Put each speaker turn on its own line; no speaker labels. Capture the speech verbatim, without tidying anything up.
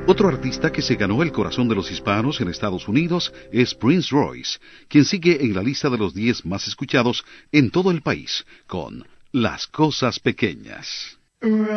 Otro artista que se ganó el corazón de los hispanos en Estados Unidos es Prince Royce, quien sigue en la lista de los diez más escuchados en todo el país, con Las Cosas Pequeñas.